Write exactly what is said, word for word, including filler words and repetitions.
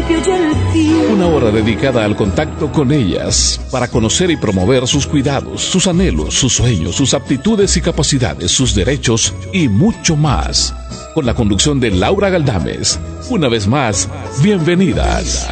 principio y el fin. Una hora dedicada al contacto con ellas para conocer y promover sus cuidados, sus anhelos, sus sueños, sus aptitudes y capacidades, sus derechos y mucho más. Con la conducción de Laura Galdames. Una vez más, bienvenidas.